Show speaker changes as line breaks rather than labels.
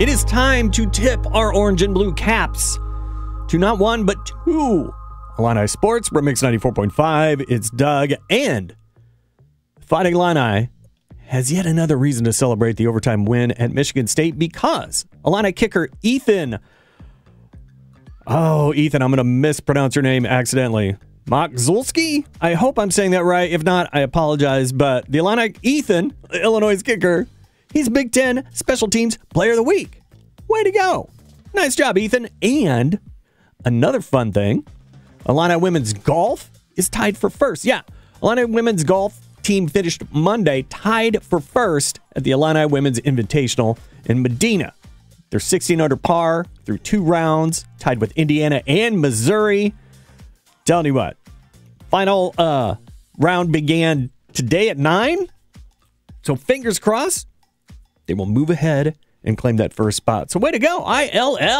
It is time to tip our orange and blue caps to not one, but two Illini Sports, Remix 94.5. It's Doug, and Fighting Illini has yet another reason to celebrate the overtime win at Michigan State because Illini kicker Ethan. Oh, Ethan, I'm going to mispronounce your name accidentally. Makzulski? I hope I'm saying that right. If not, I apologize. But the Illini, Ethan, Illinois' kicker, he's Big Ten Special Teams Player of the Week. Way to go. Nice job, Ethan. And another fun thing, Illini women's golf is tied for first. Yeah, Illini women's golf team finished Monday tied for first at the Illini Women's Invitational in Medina. They're 16 under par through 2 rounds, tied with Indiana and Missouri. Telling you what, final round began today at 9. So fingers crossed, they will move ahead and claim that first spot. So way to go, ILL.